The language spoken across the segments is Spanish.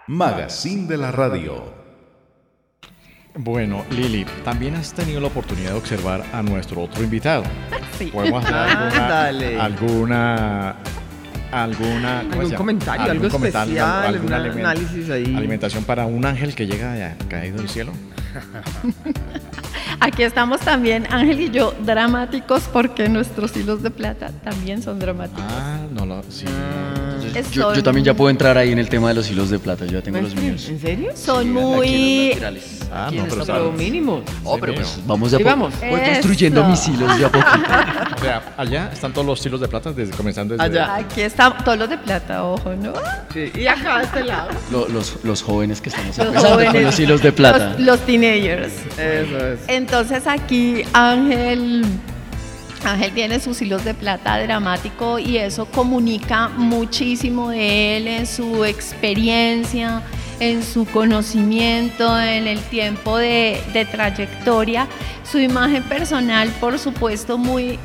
Magazine de la Radio. Bueno, Lili, también has tenido la oportunidad de observar a nuestro otro invitado. Sí. ¿Podemos hacer Dale. alguna ¿Algún comentario, algo especial, algún análisis ahí? Alimentación para un ángel que llega caído del cielo? Aquí estamos también, Ángel y yo, dramáticos, porque nuestros hilos de plata también son dramáticos. Sí. Yo también ya puedo entrar ahí en el tema de los hilos de plata, yo ya tengo los míos. ¿En serio? Son Sí, muy... laterales. Pero mínimo. Oh, pero Sí, pues vamos a vamos. voy construyendo Eso. mis hilos de a poquito. O sea, allá están todos los hilos de plata comenzando desde... Allá. Aquí están todos los de plata, ojo, ¿no? Sí. Y acá a este lado. Los jóvenes que estamos Los empezando con jóvenes, los hilos de plata. Los teenagers. Eso es. Entonces aquí Ángel tiene sus hilos de plata dramático y eso comunica muchísimo de él en su experiencia, en su conocimiento, en el tiempo de trayectoria. Su imagen personal, por supuesto, muy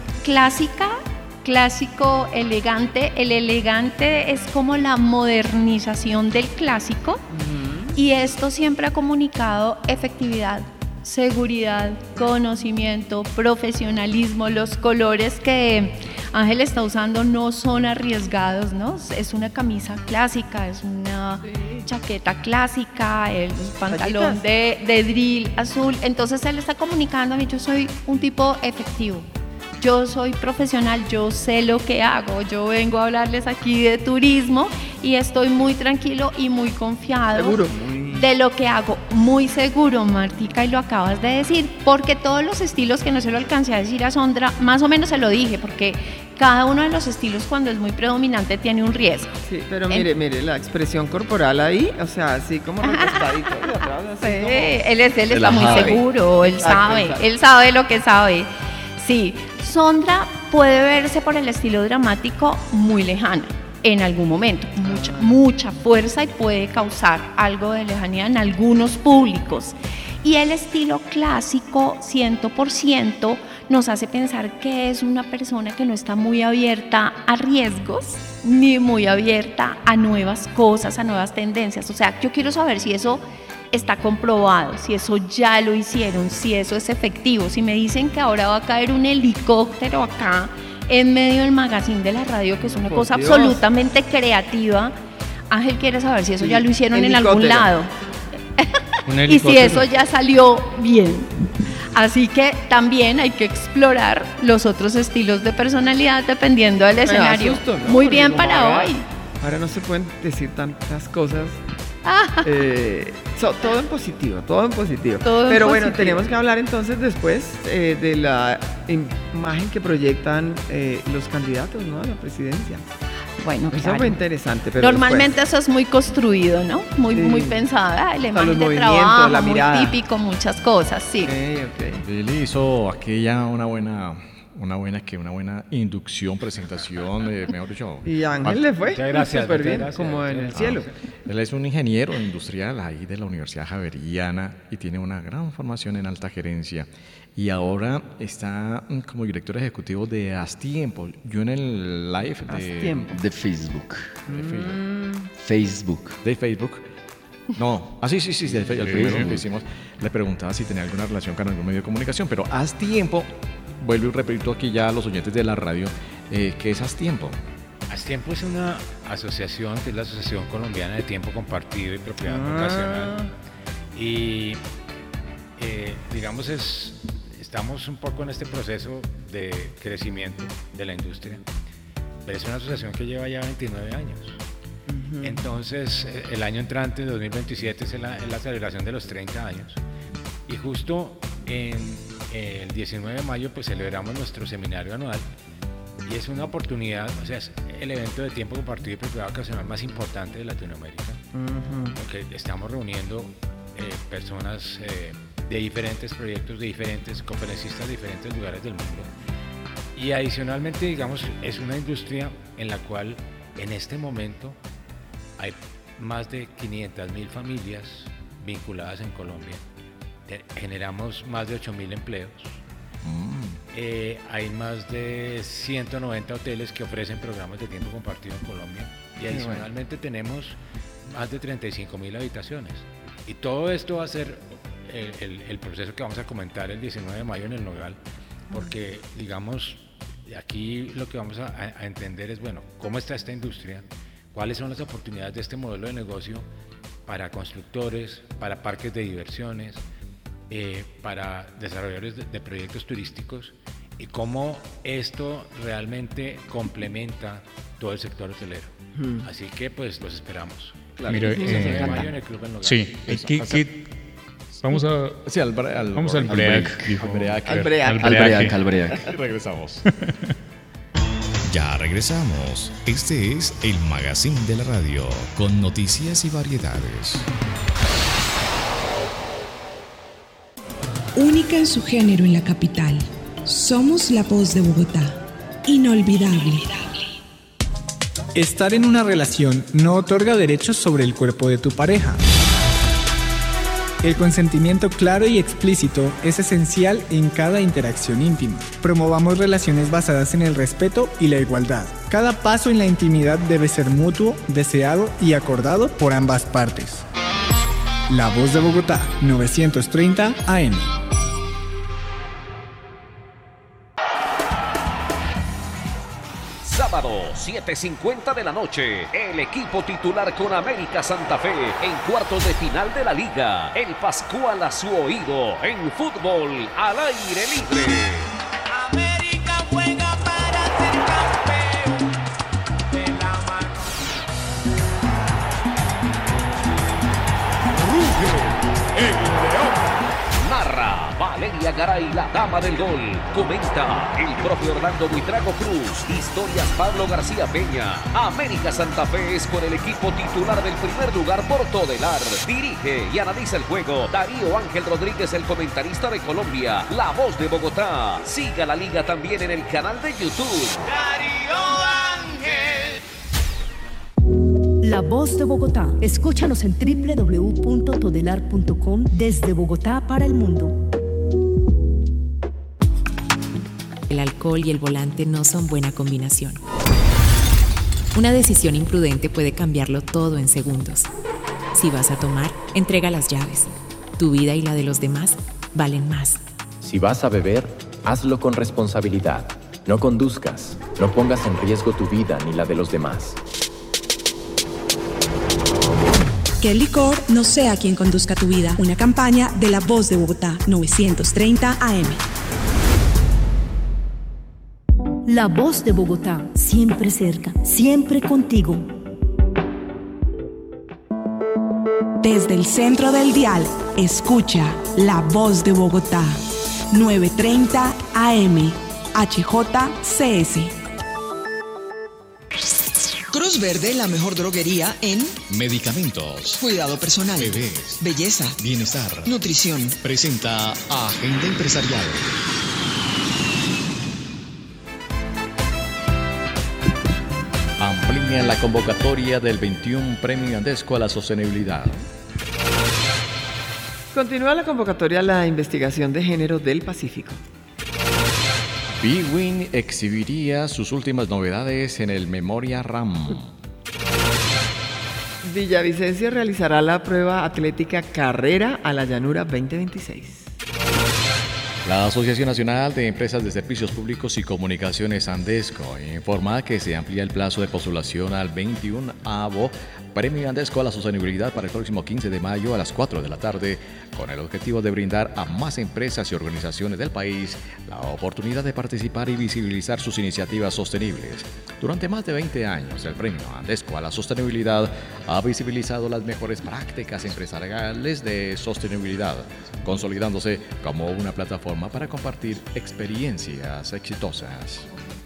clásico, elegante. El elegante es como la modernización del clásico y esto siempre ha comunicado efectividad, seguridad, conocimiento, profesionalismo. Los colores que Ángel está usando no son arriesgados, ¿no? Es una camisa clásica, es una chaqueta clásica, el pantalón de drill azul. Entonces él está comunicando a mí, yo soy un tipo efectivo. Yo soy profesional, yo sé lo que hago, yo vengo a hablarles aquí de turismo y estoy muy tranquilo y muy confiado. Seguro. De lo que hago, muy seguro, Martica, y lo acabas de decir, porque todos los estilos, que no se lo alcancé a decir a Sondra, más o menos se lo dije, porque cada uno de los estilos cuando es muy predominante tiene un riesgo. Sí, pero mire la expresión corporal ahí, o sea, así como recostadito de atrás, así Sí, como... él está muy Relajado. seguro, Exacto. él sabe lo que sabe. Sí, Sondra puede verse por el estilo dramático muy lejana en algún momento, mucha fuerza y puede causar algo de lejanía en algunos públicos. Y el estilo clásico, 100%, nos hace pensar que es una persona que no está muy abierta a riesgos, ni muy abierta a nuevas cosas, a nuevas tendencias. O sea, yo quiero saber si eso está comprobado, si eso ya lo hicieron, si eso es efectivo. Si me dicen que ahora va a caer un helicóptero acá en medio del magazine de la radio, que es una cosa Dios. absolutamente creativa, Ángel quiere saber si eso ya lo hicieron en algún Helicóptero. lado y si eso ya salió bien. Así que también hay que explorar los otros estilos de personalidad dependiendo del escenario. asusto, ¿no? Muy Porque bien como para ahora- hoy. Ahora no se pueden decir tantas cosas. Todo en positivo, todo en positivo. Todo en Pero bueno, positivo. tenemos que hablar entonces después de la imagen que proyectan los candidatos, ¿no?, a la presidencia. Bueno, Eso claro. fue interesante, pero Normalmente eso es muy construido, ¿no? Muy, Sí. muy pensado. La los imagen de movimientos, trabajo, la muy mirada. típico, muchas cosas, sí. después. Ok. Lili hizo aquí ya una buena inducción, presentación, mejor dicho. Y a Ángel le fue Muchas gracias, súper muchas bien, gracias. como en el cielo. Él es un ingeniero industrial ahí de la Universidad Javeriana y tiene una gran formación en alta gerencia. Y ahora está como director ejecutivo de Hastiempo. Yo en el live Hastiempo. De Facebook. de Facebook. No, sí, de Facebook, el primero que hicimos, le preguntaba si tenía alguna relación con algún medio de comunicación, pero Hastiempo, vuelvo y repito aquí ya a los oyentes de la radio, ¿qué es Hastiempo? Hastiempo es una asociación que es la Asociación Colombiana de Tiempo Compartido y Propiedad Vocacional. Y digamos, estamos un poco en este proceso de crecimiento de la industria, pero es una asociación que lleva ya 29 años. Entonces, el año entrante, 2027, es la celebración de los 30 años. Y justo en el 19 de mayo, pues celebramos nuestro seminario anual. Y es una oportunidad, o sea, es el evento de tiempo compartido y propiedad vacacional más importante de Latinoamérica, porque estamos reuniendo personas de diferentes proyectos, de diferentes conferencistas de diferentes lugares del mundo. Y adicionalmente, digamos, es una industria en la cual en este momento hay más de 500.000 familias vinculadas en Colombia. Generamos más de 8.000 empleos. Hay más de 190 hoteles que ofrecen programas de tiempo compartido en Colombia. Y adicionalmente tenemos más de 35.000 habitaciones. Y todo esto va a ser el proceso que vamos a comentar el 19 de mayo en el Nogal, porque digamos, aquí lo que vamos a entender es, bueno, cómo está esta industria, cuáles son las oportunidades de este modelo de negocio para constructores, para parques de diversiones, para desarrolladores de proyectos turísticos, y cómo esto realmente complementa todo el sector hotelero. Así que pues los esperamos. Claro. Mira, De mayo en el Club El Nogal. sí, vamos al break, dijo. Al break. Regresamos. Ya regresamos. Este es el Magazine de la Radio, con noticias y variedades. Única en su género en la capital. Somos la voz de Bogotá. Inolvidable. Estar en una relación no otorga derechos sobre el cuerpo de tu pareja. El consentimiento claro y explícito es esencial en cada interacción íntima. Promovamos relaciones basadas en el respeto y la igualdad. Cada paso en la intimidad debe ser mutuo, deseado y acordado por ambas partes. La Voz de Bogotá, 930 AM. Sábado, 7:50 de la noche, el equipo titular con América Santa Fe en cuartos de final de la Liga. El Pascual a su oído en fútbol al aire libre. América juega para ser campeón de la mano. Ruge el León. Narra Valeria Garay, la dama del gol. Comenta el profe Orlando Buitrago Cruz. Historias Pablo García Peña. América Santa Fe es con el equipo titular del primer lugar por Todelar. Dirige y analiza el juego Darío Ángel Rodríguez, el comentarista de Colombia. La Voz de Bogotá. Siga la liga también en el canal de YouTube. Darío Ángel. La Voz de Bogotá. Escúchanos en www.todelar.com desde Bogotá para el mundo. El alcohol y el volante no son buena combinación. Una decisión imprudente puede cambiarlo todo en segundos. Si vas a tomar, entrega las llaves. Tu vida y la de los demás valen más. Si vas a beber, hazlo con responsabilidad. No conduzcas, no pongas en riesgo tu vida ni la de los demás. Que el licor no sea quien conduzca tu vida. Una campaña de La Voz de Bogotá, 930 AM. La Voz de Bogotá, siempre cerca, siempre contigo. Desde el centro del dial, escucha La Voz de Bogotá, 930 AM, HJCS. Cruz Verde, la mejor droguería en Medicamentos, cuidado personal, bebés, belleza, bienestar, nutrición. presenta Agenda Empresarial. Amplía la convocatoria del 21 Premio Andesco a la Sostenibilidad. Continúa la convocatoria a la investigación de género del Pacífico. Bwin exhibiría sus últimas novedades en el Memoria RAM. Villavicencio realizará la prueba atlética Carrera a la Llanura 2026. La Asociación Nacional de Empresas de Servicios Públicos y Comunicaciones Andesco informa que se amplía el plazo de postulación al 21º Premio Andesco a la Sostenibilidad para el próximo 15 de mayo a las 4 de la tarde, con el objetivo de brindar a más empresas y organizaciones del país la oportunidad de participar y visibilizar sus iniciativas sostenibles. Durante más de 20 años, el Premio Andesco a la Sostenibilidad ha visibilizado las mejores prácticas empresariales de sostenibilidad, consolidándose como una plataforma para compartir experiencias exitosas.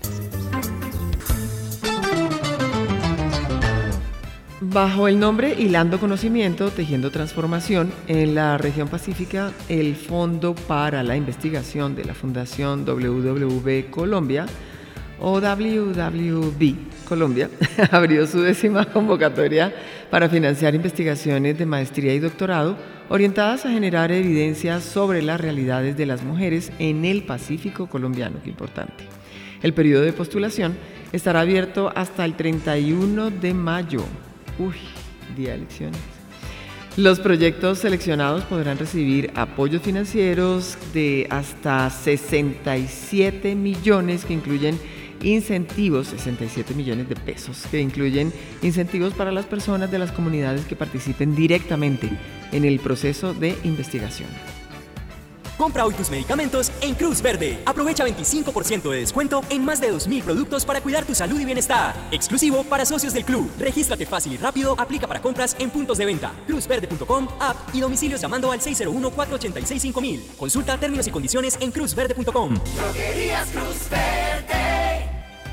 Bajo el nombre Hilando Conocimiento, Tejiendo Transformación, en la región pacífica, el Fondo para la Investigación de la Fundación WWB Colombia, o WWB Colombia, abrió su 10ª convocatoria para financiar investigaciones de maestría y doctorado orientadas a generar evidencia sobre las realidades de las mujeres en el Pacífico colombiano. Qué importante. El periodo de postulación estará abierto hasta el 31 de mayo. día de elecciones. Los proyectos seleccionados podrán recibir apoyos financieros de hasta 67 millones que incluyen incentivos, 67 millones de pesos, que incluyen incentivos para las personas de las comunidades que participen directamente en el proceso de investigación. Compra hoy tus medicamentos en Cruz Verde. Aprovecha 25% de descuento en más de 2.000 productos para cuidar tu salud y bienestar. Exclusivo para socios del club. Regístrate fácil y rápido. Aplica para compras en puntos de venta. cruzverde.com, app y domicilios llamando al 601-486-5000. Consulta términos y condiciones en cruzverde.com. Droguerías Cruz Verde.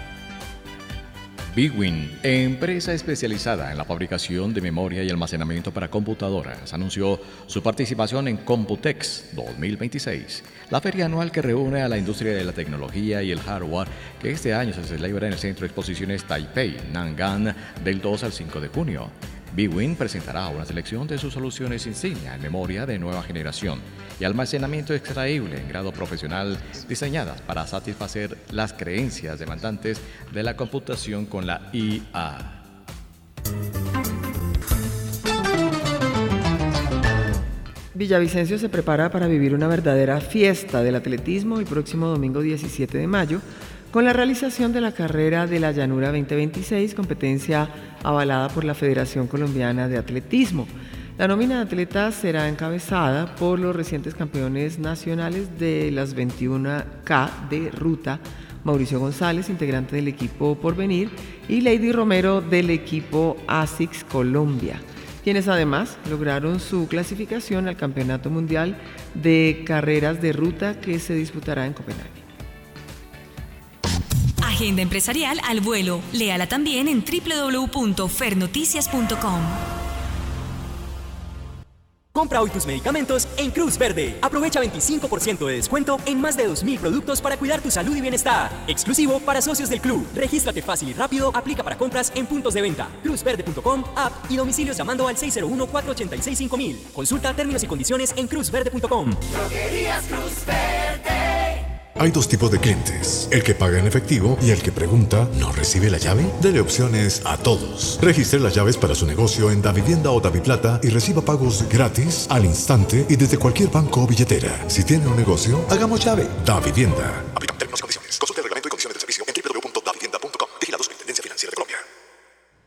Bwin, empresa especializada en la fabricación de memoria y almacenamiento para computadoras, anunció su participación en Computex 2026, la feria anual que reúne a la industria de la tecnología y el hardware, que este año se celebra en el Centro de Exposiciones Taipei, Nangan, del 2 al 5 de junio. Bwin presentará una selección de sus soluciones insignia en memoria de nueva generación y almacenamiento extraíble en grado profesional diseñadas para satisfacer las creencias demandantes de la computación con la IA. Villavicencio se prepara para vivir una verdadera fiesta del atletismo el próximo domingo 17 de mayo con la realización de la Carrera de la Llanura 2026, competencia avalada por la Federación Colombiana de Atletismo. La nómina de atletas será encabezada por los recientes campeones nacionales de las 21K de ruta, Mauricio González, integrante del equipo Porvenir, y Lady Romero del equipo ASICS Colombia, quienes además lograron su clasificación al Campeonato Mundial de Carreras de Ruta que se disputará en Copenhague. Agenda empresarial al vuelo. Léala también en www.fernoticias.com. Compra hoy tus medicamentos en Cruz Verde. Aprovecha 25% de descuento en más de 2.000 productos para cuidar tu salud y bienestar. Exclusivo para socios del club. Regístrate fácil y rápido. Aplica para compras en puntos de venta. cruzverde.com, app y domicilios llamando al 601-486-5000. Consulta términos y condiciones en cruzverde.com. Droguerías Cruz Verde. Hay dos tipos de clientes, el que paga en efectivo y el que pregunta, ¿no recibe la llave? Dele opciones a todos. Registre las llaves para su negocio en Davivienda o Daviplata y reciba pagos gratis, al instante y desde cualquier banco o billetera. Si tiene un negocio, hagamos llave. Davivienda. Aplica términos y condiciones.